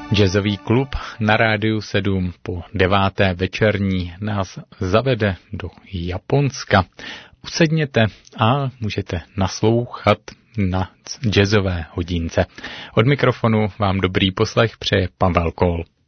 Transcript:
Jazzový klub na Rádiu 7 po 9. večerní nás zavede do Japonska. Usedněte a můžete naslouchat na jazzové hodince. Od mikrofonu vám dobrý poslech přeje Pavel Kohl.